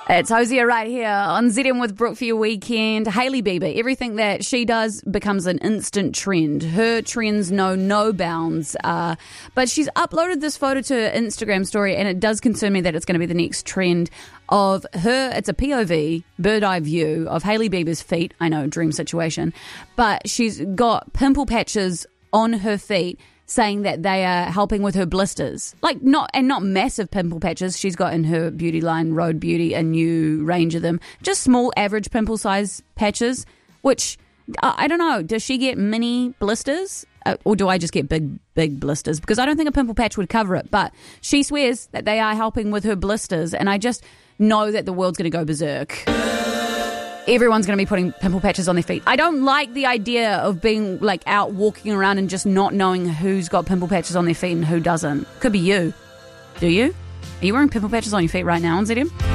It's Hosea right here on ZM with Brooke for your weekend. Hailey Bieber, everything that she does becomes an instant trend. Her trends know no bounds. But she's uploaded this photo to her Instagram story, and it does concern me that it's going to be the next trend of her. It's a POV, bird eye view of Hailey Bieber's feet. I know, dream situation. But she's got pimple patches on her feet, saying that they are helping with her blisters. Not massive pimple patches. She's got in her beauty line, Road Beauty, a new range of them. Just small, average pimple size patches, which, I don't know, does she get mini blisters? Or do I just get big blisters? Because I don't think a pimple patch would cover it. But she swears that they are helping with her blisters, and I just know that the world's going to go berserk. Everyone's going to be putting pimple patches on their feet. I don't like the idea of being out walking around and just not knowing who's got pimple patches on their feet and who doesn't. Could be you. Do you? Are you wearing pimple patches on your feet right now on ZM?